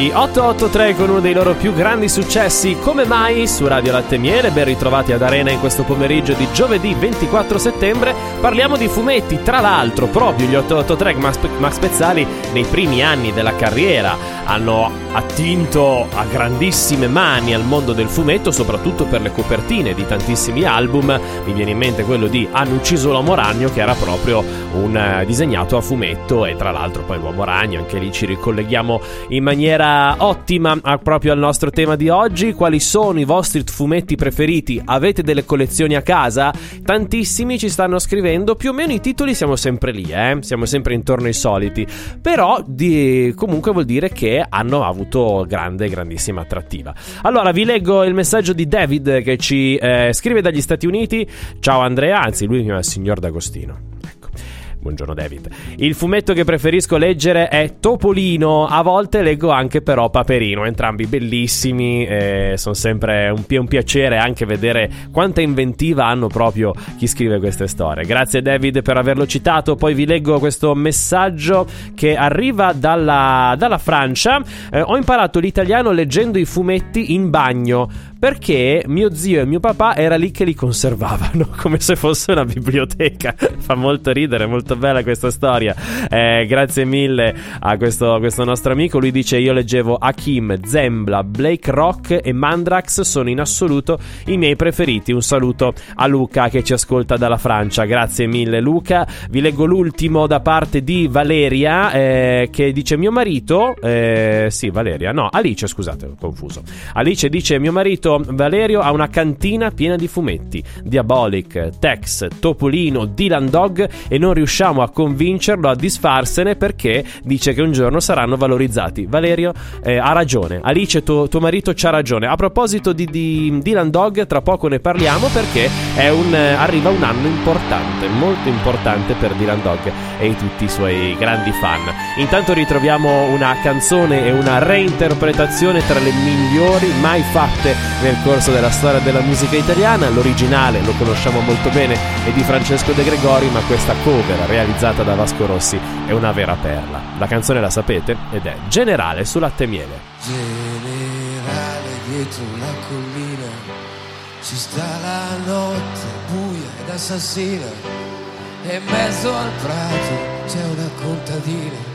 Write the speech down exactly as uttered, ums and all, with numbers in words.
Gli otto otto tre con uno dei loro più grandi successi, Come mai, su Radio Latte e Miele. Ben ritrovati ad Arena in questo pomeriggio di giovedì ventiquattro settembre. Parliamo di fumetti, tra l'altro proprio gli otto otto tre Max, Max Pezzali nei primi anni della carriera hanno attinto a grandissime mani al mondo del fumetto, soprattutto per le copertine di tantissimi album. Mi viene in mente quello di Hanno ucciso l'uomo ragno, che era proprio un uh, disegnato a fumetto, e tra l'altro poi l'uomo ragno, anche lì ci ricolleghiamo in maniera ottima a, proprio al nostro tema di oggi. Quali sono i vostri fumetti preferiti? Avete delle collezioni a casa? Tantissimi ci stanno scrivendo, più o meno i titoli siamo sempre lì, eh? Siamo sempre intorno ai soliti, però di, comunque vuol dire che hanno avuto grande, grandissima attrattiva. Allora vi leggo il messaggio di David che ci eh, scrive dagli Stati Uniti. Ciao Andrea, anzi lui è il signor D'Agostino. Buongiorno David. Il fumetto che preferisco leggere è Topolino, a volte leggo anche però Paperino, entrambi bellissimi, eh, sono sempre un, pi- un piacere anche vedere quanta inventiva hanno proprio chi scrive queste storie. Grazie David per averlo citato. Poi vi leggo questo messaggio che arriva dalla, dalla Francia. Eh, ho imparato l'italiano leggendo i fumetti in bagno, perché mio zio e mio papà era lì che li conservavano, come se fosse una biblioteca. Fa molto ridere, molto bella questa storia. Eh, grazie mille a questo, questo nostro amico. Lui dice: io leggevo Hakim, Zembla, Blake Rock e Mandrax, sono in assoluto i miei preferiti. Un saluto a Luca che ci ascolta dalla Francia. Grazie mille Luca. Vi leggo l'ultimo da parte di Valeria, eh, che dice: mio marito eh, sì Valeria, no Alice, scusate, ho confuso. Alice dice: mio marito Valerio ha una cantina piena di fumetti, Diabolic, Tex, Topolino, Dylan Dog, e non riusciamo a convincerlo a disfarsene perché dice che un giorno saranno valorizzati. Valerio eh, ha ragione, Alice tuo, tuo marito c'ha ragione. A proposito di, di Dylan Dog, tra poco ne parliamo perché è un, eh, arriva un anno importante, molto importante per Dylan Dog e tutti i suoi grandi fan. Intanto ritroviamo una canzone e una reinterpretazione tra le migliori mai fatte nel corso della storia della musica italiana. L'originale lo conosciamo molto bene, è di Francesco De Gregori, ma questa cover realizzata da Vasco Rossi è una vera perla. La canzone la sapete ed è Generale su Latte e Miele. Generale, dietro una collina ci sta la notte buia ed assassina, e in mezzo al prato c'è una contadina